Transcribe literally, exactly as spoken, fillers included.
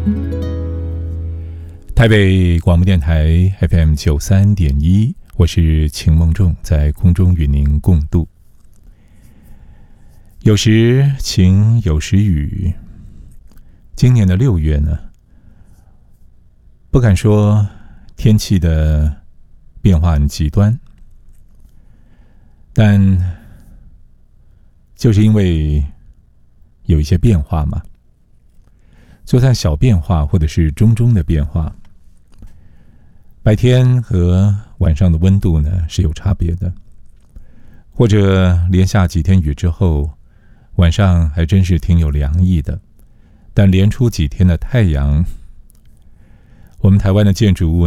台北广播电台 F M 九三点一，我是秦梦仲，在空中与您共度。有时晴，有时雨。今年的六月呢，不敢说天气的变化很极端，但就是因为有一些变化嘛，就算小变化或者是中中的变化，白天和晚上的温度呢是有差别的，或者连下几天雨之后，晚上还真是挺有凉意的。但连出几天的太阳，我们台湾的建筑物